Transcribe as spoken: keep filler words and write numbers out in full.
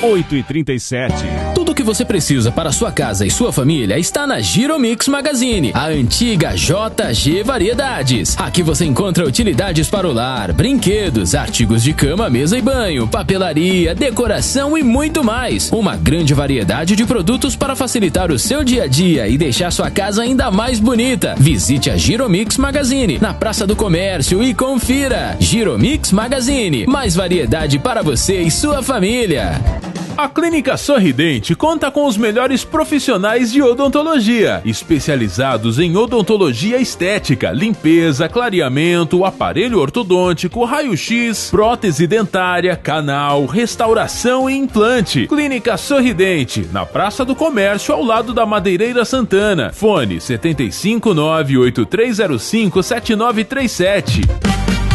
oito e trinta e sete. Tudo o que você precisa para sua casa e sua família está na Giromix Magazine, a antiga J G Variedades. Aqui você encontra utilidades para o lar, brinquedos, artigos de cama, mesa e banho, papelaria, decoração e muito mais. Uma grande variedade de produtos para facilitar o seu dia a dia e deixar sua casa ainda mais bonita. Visite a Giromix Magazine, na Praça do Comércio, e confira. Giromix Magazine, mais variedade para você e sua família. A Clínica Sorridente conta com os melhores profissionais de odontologia, especializados em odontologia estética, limpeza, clareamento, aparelho ortodôntico, raio-x, prótese dentária, canal, restauração e implante. Clínica Sorridente, na Praça do Comércio, ao lado da Madeireira Santana. Fone sete cinco nove oito três zero cinco sete nove três sete.